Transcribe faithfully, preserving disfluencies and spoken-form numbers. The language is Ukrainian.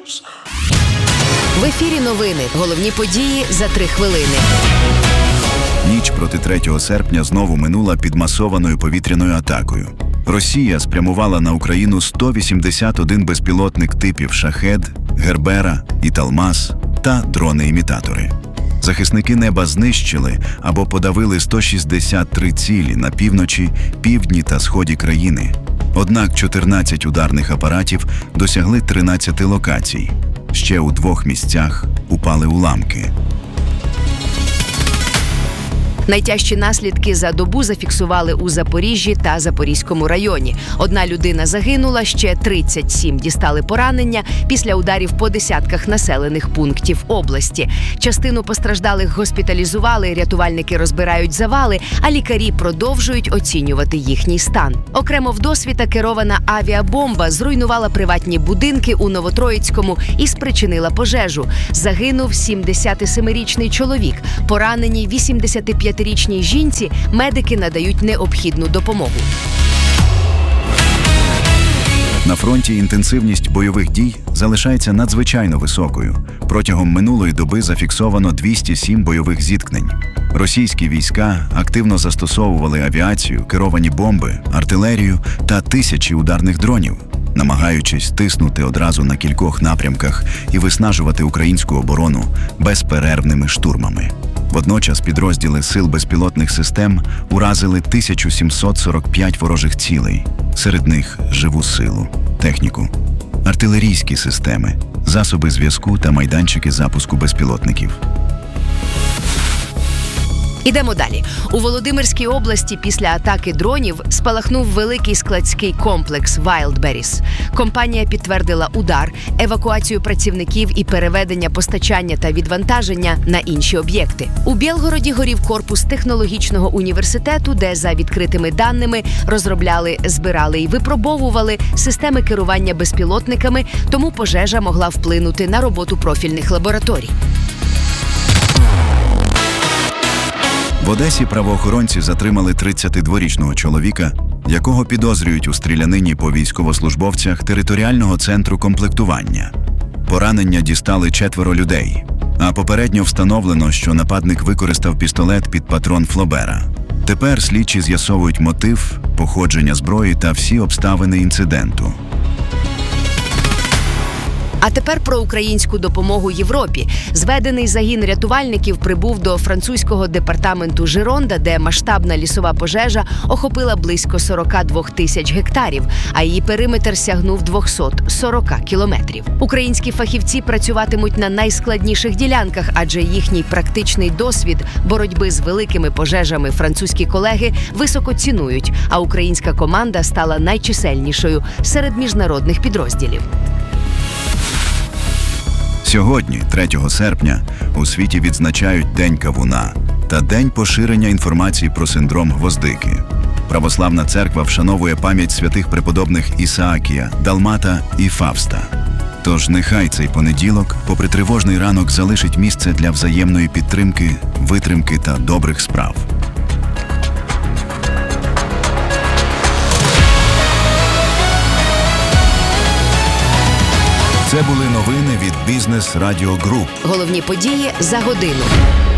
News. В ефірі новини. Головні події за три хвилини. Ніч проти третього серпня знову минула під масованою повітряною атакою. Росія спрямувала на Україну сто вісімдесят один безпілотник типів «Шахед», «Гербера» і «Талмас» та дрони-імітатори. Захисники неба знищили або подавили сто шістдесят три цілі на півночі, півдні та сході країни. Однак чотирнадцять ударних апаратів досягли тринадцяти локацій. Ще у двох місцях упали уламки. Найтяжчі наслідки за добу зафіксували у Запоріжжі та Запорізькому районі. Одна людина загинула, ще тридцять сім дістали поранення після ударів по десятках населених пунктів області. Частину постраждалих госпіталізували, рятувальники розбирають завали, а лікарі продовжують оцінювати їхній стан. Окремо в Досвіта керована авіабомба зруйнувала приватні будинки у Новотроїцькому і спричинила пожежу. Загинув сімдесятисемирічний чоловік, поранені вісімдесятип'ятирічній жінці медики надають необхідну допомогу. На фронті інтенсивність бойових дій залишається надзвичайно високою. Протягом минулої доби зафіксовано двісті сім бойових зіткнень. Російські війська активно застосовували авіацію, керовані бомби, артилерію та тисячі ударних дронів, намагаючись тиснути одразу на кількох напрямках і виснажувати українську оборону безперервними штурмами. Водночас підрозділи сил безпілотних систем уразили тисячу сімсот сорок п'ять ворожих цілей. Серед них живу силу, техніку, артилерійські системи, засоби зв'язку та майданчики запуску безпілотників. Ідемо далі. У Володимирській області після атаки дронів спалахнув великий складський комплекс Wildberries. Компанія підтвердила удар, евакуацію працівників і переведення постачання та відвантаження на інші об'єкти. У Білгороді горів корпус технологічного університету, де за відкритими даними розробляли, збирали і випробовували системи керування безпілотниками, тому пожежа могла вплинути на роботу профільних лабораторій. В Одесі правоохоронці затримали тридцятидворічного чоловіка, якого підозрюють у стрілянині по військовослужбовцях територіального центру комплектування. Поранення дістали четверо людей, а попередньо встановлено, що нападник використав пістолет під патрон Флобера. Тепер слідчі з'ясовують мотив, походження зброї та всі обставини інциденту. А тепер про українську допомогу Європі. Зведений загін рятувальників прибув до французького департаменту Жеронда, де масштабна лісова пожежа охопила близько сорок два тисяч гектарів, а її периметр сягнув двісті сорок кілометрів. Українські фахівці працюватимуть на найскладніших ділянках, адже їхній практичний досвід боротьби з великими пожежами французькі колеги високо цінують, а українська команда стала найчисельнішою серед міжнародних підрозділів. Сьогодні, третього серпня, у світі відзначають День кавуна та День поширення інформації про синдром гвоздики. Православна церква вшановує пам'ять святих преподобних Ісаакія, Далмата і Фавста. Тож нехай цей понеділок, попри тривожний ранок, залишить місце для взаємної підтримки, витримки та добрих справ. Це були новини від Бізнес Радіо Груп. Головні події за годину.